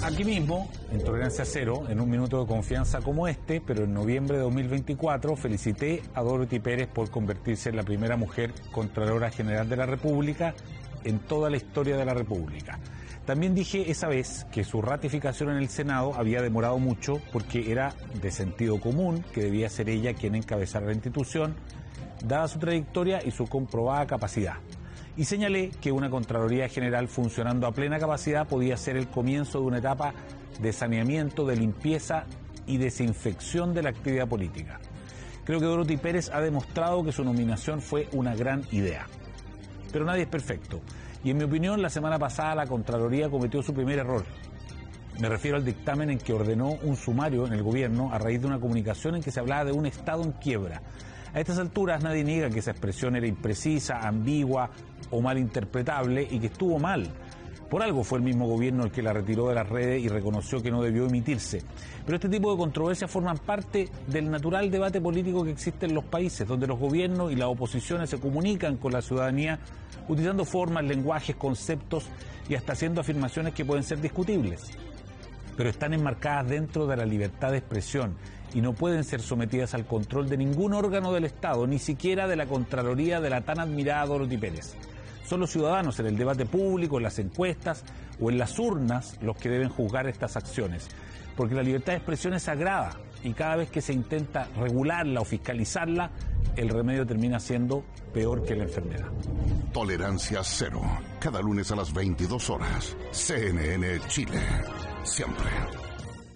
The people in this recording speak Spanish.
Aquí mismo, en Tolerancia Cero, en un minuto de confianza como este, pero en noviembre de 2024, felicité a Dorothy Pérez por convertirse en la primera mujer Contralora General de la República en toda la historia de la República. También dije esa vez que su ratificación en el Senado había demorado mucho porque era de sentido común que debía ser ella quien encabezara la institución, dada su trayectoria y su comprobada capacidad. Y señalé que una Contraloría General funcionando a plena capacidad podía ser el comienzo de una etapa de saneamiento, de limpieza y desinfección de la actividad política. Creo que Dorothy Pérez ha demostrado que su nominación fue una gran idea. Pero nadie es perfecto. Y en mi opinión, la semana pasada la Contraloría cometió su primer error. Me refiero al dictamen en que ordenó un sumario en el gobierno a raíz de una comunicación en que se hablaba de un Estado en quiebra. A estas alturas nadie niega que esa expresión era imprecisa, ambigua o malinterpretable y que estuvo mal. Por algo fue el mismo gobierno el que la retiró de las redes y reconoció que no debió emitirse. Pero este tipo de controversias forman parte del natural debate político que existe en los países, donde los gobiernos y las oposiciones se comunican con la ciudadanía utilizando formas, lenguajes, conceptos y hasta haciendo afirmaciones que pueden ser discutibles. Pero están enmarcadas dentro de la libertad de expresión y no pueden ser sometidas al control de ningún órgano del Estado, ni siquiera de la Contraloría de la tan admirada Dorothy Pérez. Son los ciudadanos en el debate público, en las encuestas o en las urnas los que deben juzgar estas acciones, porque la libertad de expresión es sagrada y cada vez que se intenta regularla o fiscalizarla, el remedio termina siendo peor que la enfermedad. Tolerancia Cero, cada lunes a las 22 horas. CNN Chile, siempre.